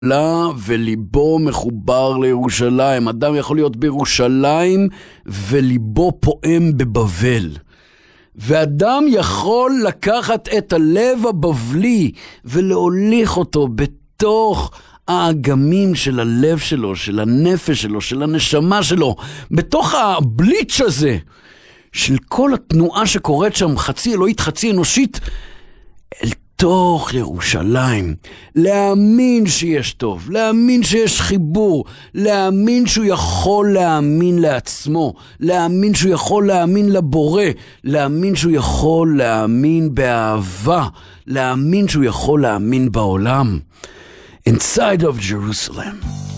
לה וליבו מחובר לירושלים. אדם יכול להיות בירושלים וליבו פועם בבבל. ואדם יכול לקחת את הלב הבבלי ולהוליך אותו בתוך האגמים של הלב שלו, של הנפש שלו, של הנשמה שלו, בתוך הבליץ' הזה של כל התנועה שקורית שם, חצי אלוהית, חצי אנושית, אל תוך ירושלים. להאמין שיש טוב, להאמין שיש חיבור, להאמין שהוא יכול להאמין לעצמו, להאמין שהוא יכול להאמין לבורא, להאמין שהוא יכול להאמין באהבה, להאמין שהוא יכול להאמין בעולם. Inside of Jerusalem.